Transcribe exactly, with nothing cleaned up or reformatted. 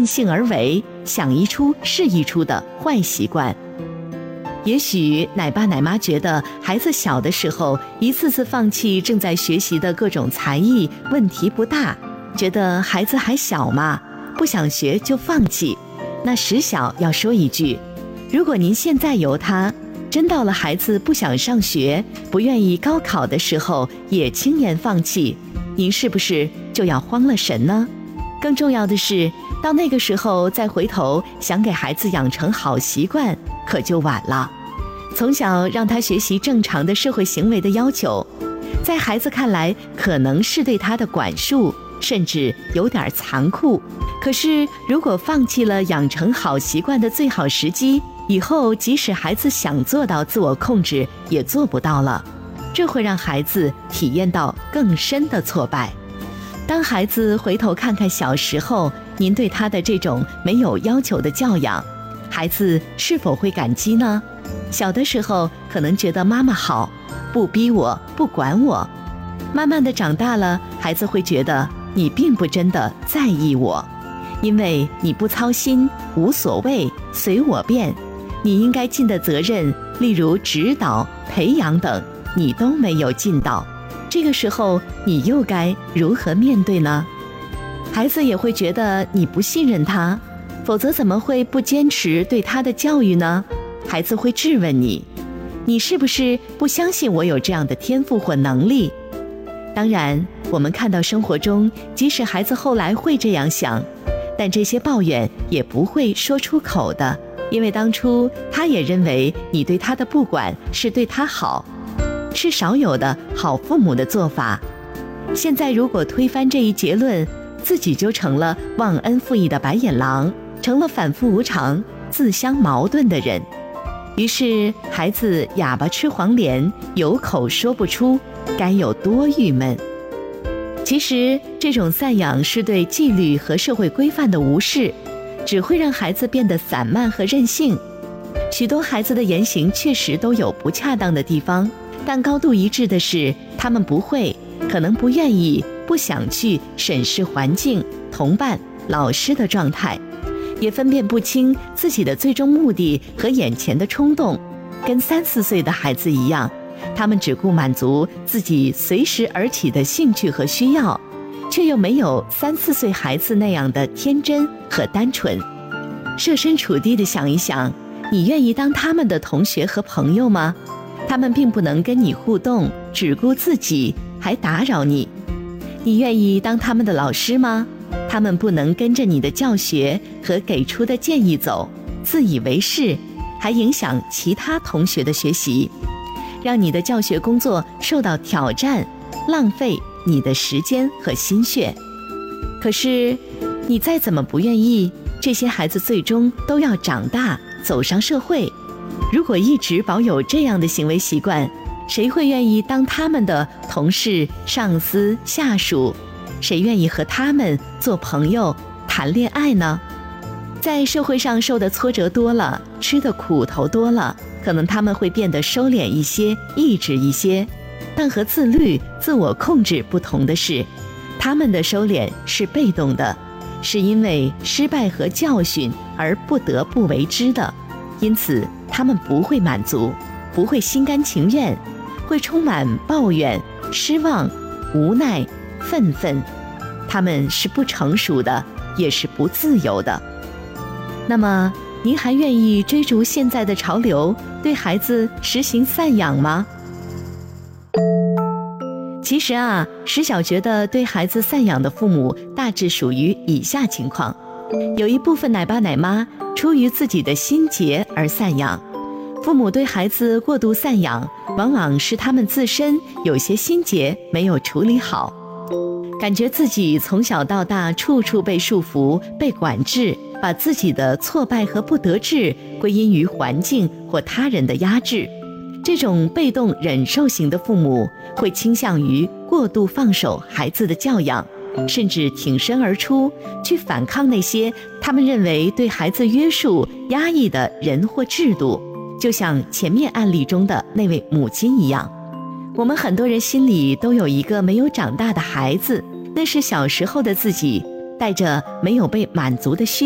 任性而为，想一出是一出的坏习惯。也许奶爸奶妈觉得孩子小的时候一次次放弃正在学习的各种才艺问题不大，觉得孩子还小嘛，不想学就放弃。那实小要说一句，如果您现在由他，真到了孩子不想上学，不愿意高考的时候也轻言放弃，您是不是就要慌了神呢？更重要的是，到那个时候再回头想给孩子养成好习惯，可就晚了。从小让他学习正常的社会行为的要求，在孩子看来可能是对他的管束，甚至有点残酷。可是如果放弃了养成好习惯的最好时机，以后即使孩子想做到自我控制，也做不到了。这会让孩子体验到更深的挫败。当孩子回头看看小时候您对他的这种没有要求的教养，孩子是否会感激呢？小的时候可能觉得妈妈好，不逼我，不管我。慢慢的长大了，孩子会觉得你并不真的在意我，因为你不操心，无所谓，随我便。你应该尽的责任，例如指导、培养等，你都没有尽到。这个时候你又该如何面对呢？孩子也会觉得你不信任他，否则怎么会不坚持对他的教育呢？孩子会质问你，你是不是不相信我有这样的天赋或能力？当然，我们看到生活中，即使孩子后来会这样想，但这些抱怨也不会说出口的，因为当初他也认为你对他的不管是对他好，是少有的好父母的做法。现在如果推翻这一结论，自己就成了忘恩负义的白眼狼，成了反复无常、自相矛盾的人。于是孩子哑巴吃黄连，有口说不出，该有多郁闷。其实这种散养是对纪律和社会规范的无视，只会让孩子变得散漫和任性。许多孩子的言行确实都有不恰当的地方，但高度一致的是，他们不会，可能不愿意，不想去审视环境、同伴、老师的状态，也分辨不清自己的最终目的和眼前的冲动。跟三四岁的孩子一样，他们只顾满足自己随时而起的兴趣和需要，却又没有三四岁孩子那样的天真和单纯。设身处地地想一想，你愿意当他们的同学和朋友吗？他们并不能跟你互动，只顾自己，还打扰你。你愿意当他们的老师吗？他们不能跟着你的教学和给出的建议走，自以为是，还影响其他同学的学习，让你的教学工作受到挑战，浪费你的时间和心血。可是你再怎么不愿意，这些孩子最终都要长大，走上社会。如果一直保有这样的行为习惯，谁会愿意当他们的同事、上司、下属？谁愿意和他们做朋友、谈恋爱呢？在社会上受的挫折多了，吃的苦头多了，可能他们会变得收敛一些，抑制一些。但和自律、自我控制不同的是，他们的收敛是被动的，是因为失败和教训而不得不为之的。因此他们不会满足，不会心甘情愿，会充满抱怨、失望、无奈、愤愤。他们是不成熟的，也是不自由的。那么您还愿意追逐现在的潮流，对孩子实行散养吗？其实啊，石晓觉得对孩子散养的父母大致属于以下情况。有一部分奶爸奶妈出于自己的心结而散养，父母对孩子过度散养，往往是他们自身有些心结没有处理好，感觉自己从小到大处处被束缚、被管制，把自己的挫败和不得志归因于环境或他人的压制。这种被动忍受型的父母会倾向于过度放手孩子的教养，甚至挺身而出，去反抗那些他们认为对孩子约束、压抑的人或制度，就像前面案例中的那位母亲一样。我们很多人心里都有一个没有长大的孩子，那是小时候的自己，带着没有被满足的需